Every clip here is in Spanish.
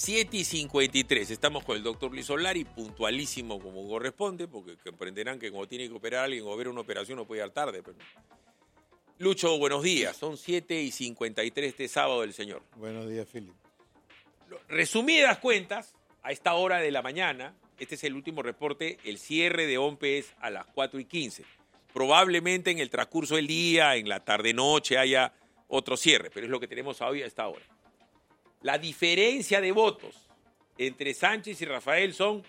7:53. Estamos con el doctor Luis Solari, puntualísimo como corresponde, porque comprenderán que cuando tiene que operar a alguien o ver una operación no puede llegar tarde. Pero... Lucho, buenos días. Son 7:53 este sábado del señor. Buenos días, Filipe. Resumidas cuentas, a esta hora de la mañana, este es el último reporte, el cierre de OMPE es a las 4:15. Probablemente en el transcurso del día, en la tarde-noche, haya otro cierre, pero es lo que tenemos hoy a esta hora. La diferencia de votos entre Sánchez y Rafael son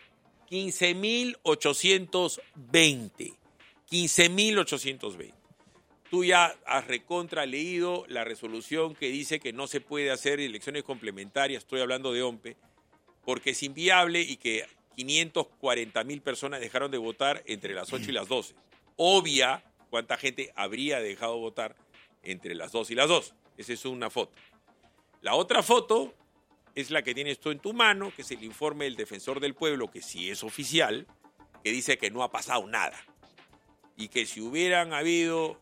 15.820. 15.820. Tú ya has recontra leído la resolución que dice que no se puede hacer elecciones complementarias, estoy hablando de OMPE, porque es inviable y que 540.000 personas dejaron de votar entre las 8 y las 12. Obvia cuánta gente habría dejado votar entre las 2 y las 2. Esa es una foto. La otra foto es la que tienes tú en tu mano, que es el informe del Defensor del Pueblo, que sí es oficial, que dice que no ha pasado nada. Y que si hubieran habido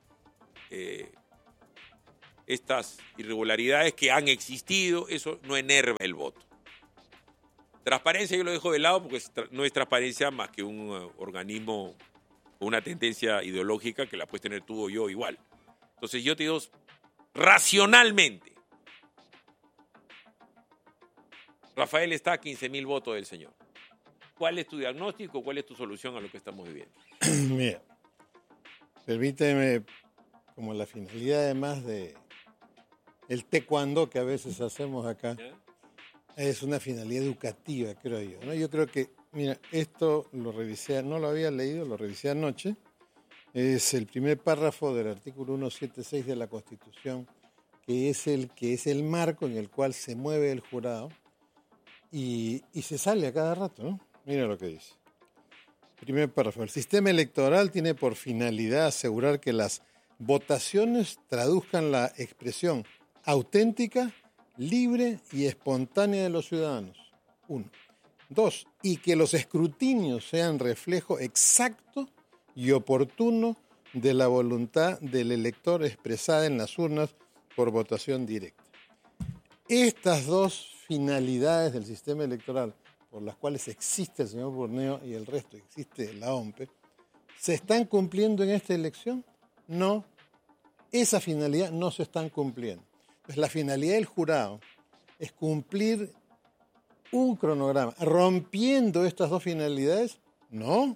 estas irregularidades que han existido, eso no enerva el voto. Transparencia yo lo dejo de lado porque no es transparencia más que un organismo con una tendencia ideológica que la puedes tener tú o yo igual. Entonces yo te digo racionalmente, Rafael está a 15.000 votos del señor. ¿Cuál es tu diagnóstico? ¿Cuál es tu solución a lo que estamos viviendo? Mira, permíteme, como la finalidad además de el taekwondo que a veces hacemos acá, ¿Ya? es una finalidad educativa, creo yo, ¿no? Yo creo que, mira, esto lo revisé, no lo había leído, lo revisé anoche. Es el primer párrafo del artículo 176 de la Constitución, que es el marco en el cual se mueve el jurado y se sale a cada rato, ¿no? Mira lo que dice. Primer párrafo. El sistema electoral tiene por finalidad asegurar que las votaciones traduzcan la expresión auténtica, libre y espontánea de los ciudadanos. 1. 2. Y que los escrutinios sean reflejo exacto y oportuno de la voluntad del elector expresada en las urnas por votación directa. Estas dos finalidades del sistema electoral, por las cuales existe el señor Borneo y el resto existe la OMPE, ¿se están cumpliendo en esta elección? No, esa finalidad no se están cumpliendo. Pues la finalidad del jurado es cumplir un cronograma. Rompiendo estas dos finalidades, no.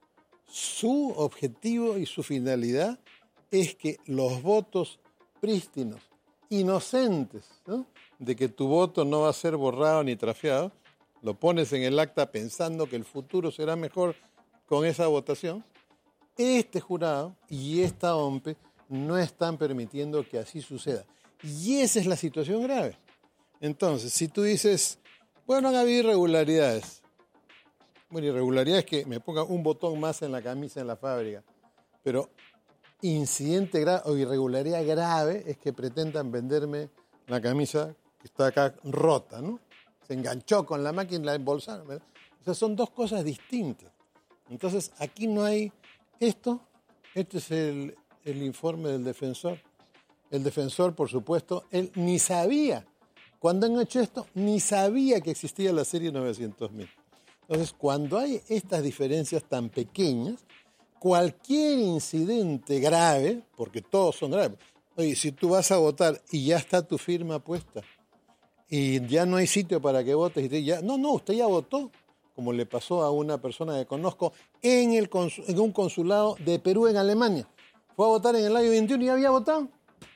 Su objetivo y su finalidad es que los votos prístinos, inocentes, ¿no?, de que tu voto no va a ser borrado ni trafiado, lo pones en el acta pensando que el futuro será mejor con esa votación. Este jurado y esta OMPE no están permitiendo que así suceda. Y esa es la situación grave. Entonces, si tú dices, bueno, han habido irregularidades. Bueno, irregularidades que me pongan un botón más en la camisa en la fábrica. Pero incidente grave o irregularidad grave es que pretendan venderme la camisa que está acá rota, ¿no? Se enganchó con la máquina, la embolsaron, ¿verdad? O sea, son dos cosas distintas. Entonces, aquí no hay esto. Este es el informe del defensor. El defensor, por supuesto, él ni sabía, cuando han hecho esto, ni sabía que existía la serie 900.000. Entonces, cuando hay estas diferencias tan pequeñas, cualquier incidente grave, porque todos son graves, oye, si tú vas a votar y ya está tu firma puesta, y ya no hay sitio para que votes, y usted ya votó, como le pasó a una persona que conozco en un consulado de Perú en Alemania. Fue a votar en el año 21 y ya había votado.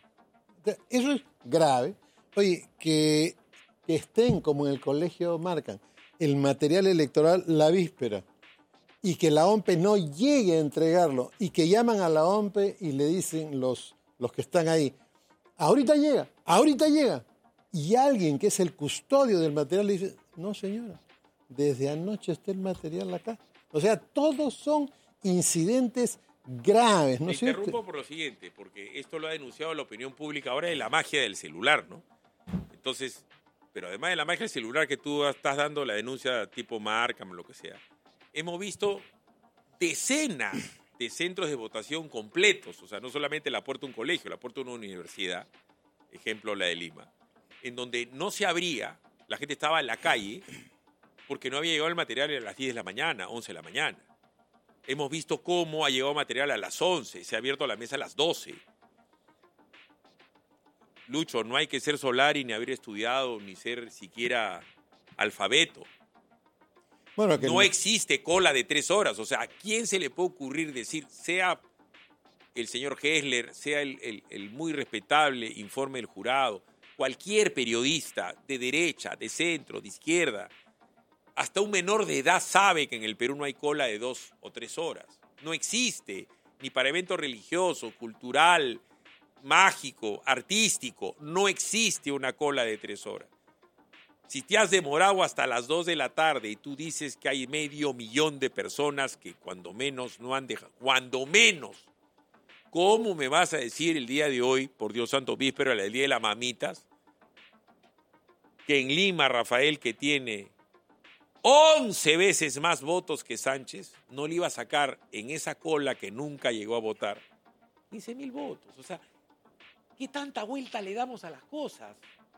Eso es grave. Oye, que estén, como en el colegio marcan, el material electoral la víspera y que la OMPE no llegue a entregarlo y que llaman a la OMPE y le dicen los que están ahí, ahorita llega. Y alguien que es el custodio del material le dice, no señora, desde anoche está el material acá. O sea, todos son incidentes graves, ¿no es cierto? Te interrumpo por lo siguiente, porque esto lo ha denunciado la opinión pública ahora de la magia del celular, ¿no? Entonces, pero además de la magia del celular que tú estás dando la denuncia tipo Márcame, lo que sea, hemos visto decenas de centros de votación completos, o sea, no solamente la puerta de un colegio, la puerta de una universidad, ejemplo la de Lima, en donde no se abría La gente estaba en la calle porque no había llegado el material a las 10 de la mañana, 11 de la mañana. Hemos visto cómo ha llegado material a las 11, se ha abierto la mesa a las 12. Lucho, no hay que ser Solari ni haber estudiado ni ser siquiera alfabeto. Bueno, que No existe cola de 3 horas. O sea, ¿a quién se le puede ocurrir decir, sea el señor Hessler, sea el muy respetable informe del jurado, cualquier periodista de derecha, de centro, de izquierda, hasta un menor de edad sabe que en el Perú no hay cola de 2 o 3 horas? No existe, ni para evento religioso, cultural, mágico, artístico, no existe una cola de 3 horas. Si te has demorado hasta las 2 de la tarde y tú dices que hay 500,000 de personas que cuando menos no han dejado, cuando menos, ¿cómo me vas a decir el día de hoy, por Dios santo, víspera del Día de las Mamitas, que en Lima, Rafael, que tiene 11 veces más votos que Sánchez, no le iba a sacar en esa cola que nunca llegó a votar 15,000 votos? O sea, ¿qué tanta vuelta le damos a las cosas?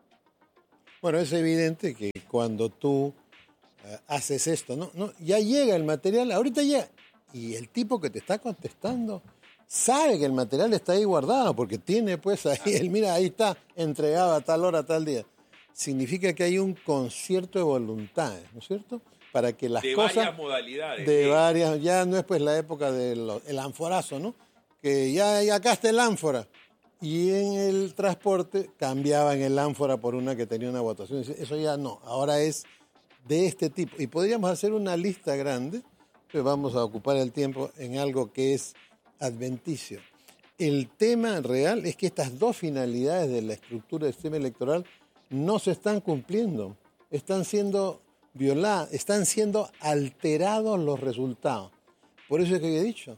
Bueno, es evidente que cuando tú haces esto, ¿no? Ya llega el material, ahorita llega, y el tipo que te está contestando sabe que el material está ahí guardado, porque tiene pues ahí, mira, ahí está, entregado a tal hora, tal día. Significa que hay un concierto de voluntades, ¿no es cierto? Para que las de cosas... varias modalidades. De varias, ya no es pues la época del anforazo, ¿no? Que ya acá está el ánfora. Y en el transporte cambiaban el ánfora por una que tenía una votación. Eso ya no, ahora es de este tipo. Y podríamos hacer una lista grande, pero vamos a ocupar el tiempo en algo que es adventicio. El tema real es que estas dos finalidades de la estructura del sistema electoral no se están cumpliendo. Están siendo violadas, están siendo alterados los resultados. Por eso es que he dicho,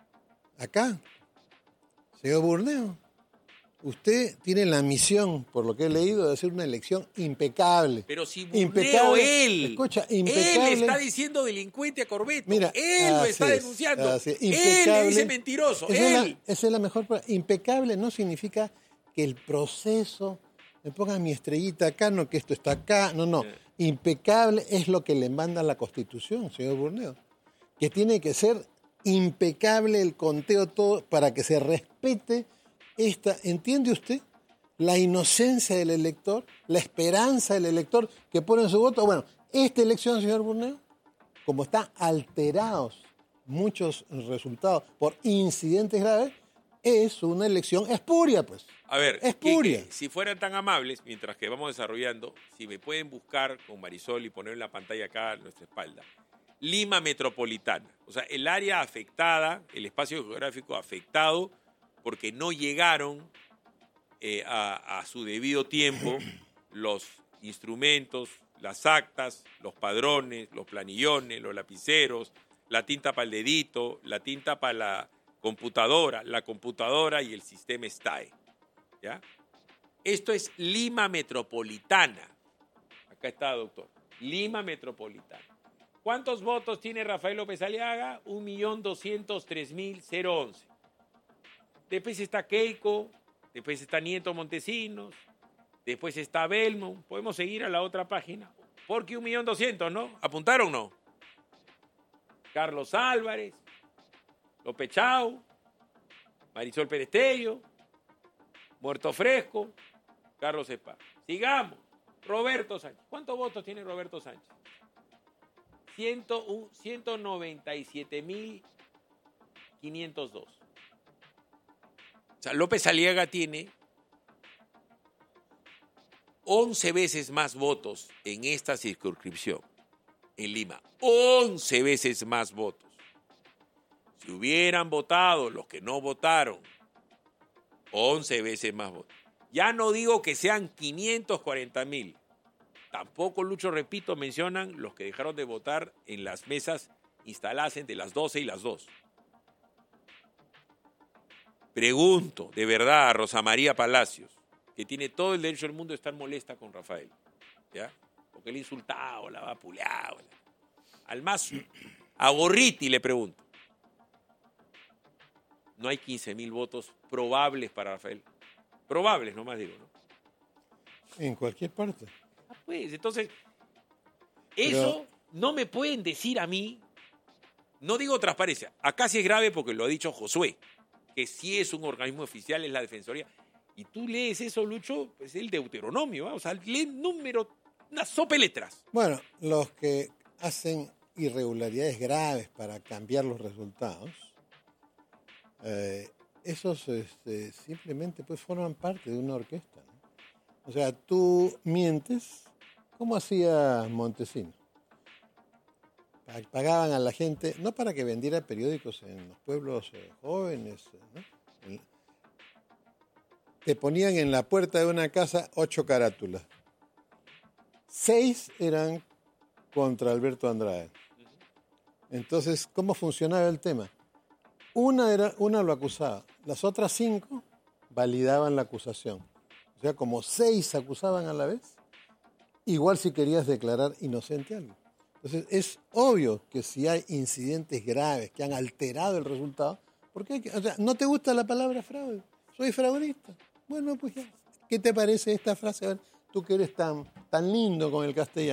acá, señor Burneo, usted tiene la misión, por lo que he leído, de hacer una elección impecable. Pero si Burneo, escucha, impecable. Él está diciendo delincuente a Corbeto. Mira, él lo está denunciando. Él le dice mentiroso. Esa es la mejor palabra. Impecable no significa que el proceso, me pongan mi estrellita acá, no que esto está acá, no. Impecable es lo que le manda la Constitución, señor Burneo. Que tiene que ser impecable el conteo todo para que se respete ¿entiende usted? La inocencia del elector, la esperanza del elector que pone en su voto. Bueno, esta elección, señor Burneo, como están alterados muchos resultados por incidentes graves, es una elección espuria, pues. A ver, espuria. Si fueran tan amables, mientras que vamos desarrollando, si me pueden buscar con Marisol y poner en la pantalla acá a nuestra espalda, Lima Metropolitana, o sea, el área afectada, el espacio geográfico afectado, porque no llegaron a su debido tiempo los instrumentos, las actas, los padrones, los planillones, los lapiceros, la tinta para el dedito, la tinta para la computadora y el sistema STAE. ¿Ya? Esto es Lima Metropolitana. Acá está, doctor. Lima Metropolitana. ¿Cuántos votos tiene Rafael López Aliaga? 1.203.011. Después está Keiko, después está Nieto Montesinos, después está Belmont. Podemos seguir a la otra página. Porque 1.200.000, ¿no? ¿Apuntaron, no? Carlos Álvarez, López Chau, Marisol Perestello, Muerto Fresco, Carlos Espa. Sigamos. Roberto Sánchez. ¿Cuántos votos tiene Roberto Sánchez? 197.502. O sea, López Aliaga tiene 11 veces más votos en esta circunscripción, en Lima. 11 veces más votos. Si hubieran votado los que no votaron, 11 veces más votos. Ya no digo que sean 540.000. Tampoco, Lucho, repito, mencionan los que dejaron de votar en las mesas instaladas entre las 12 y las 2. Pregunto, de verdad, a Rosa María Palacios, que tiene todo el derecho del mundo de estar molesta con Rafael, ¿ya? Porque le ha insultado, la ha vapuleado. Al más, a Gorriti le pregunto. No hay 15.000 votos probables para Rafael. Probables, nomás digo, ¿no? En cualquier parte. pues. Entonces, eso no me pueden decir a mí, no digo transparencia, acá sí es grave porque lo ha dicho Josué, que sí es un organismo oficial, es la Defensoría. Y tú lees eso, Lucho, pues el Deuteronomio, ¿eh? O sea, lee número, una sopa de letras. Bueno, los que hacen irregularidades graves para cambiar los resultados, esos simplemente pues forman parte de una orquesta, ¿no? O sea, tú mientes, como hacía Montesinos. Pagaban a la gente, no para que vendiera periódicos en los pueblos jóvenes, ¿no? Te ponían en la puerta de una casa 8 carátulas. 6 eran contra Alberto Andrade. Entonces, ¿cómo funcionaba el tema? Una lo acusaba, las otras 5 validaban la acusación. O sea, como 6 acusaban a la vez, igual si querías declarar inocente a alguien. Entonces, es obvio que si hay incidentes graves que han alterado el resultado, porque o sea, ¿no te gusta la palabra fraude? Soy fraudista. Bueno, pues ya. ¿Qué te parece esta frase? A ver, tú que eres tan lindo con el castellano.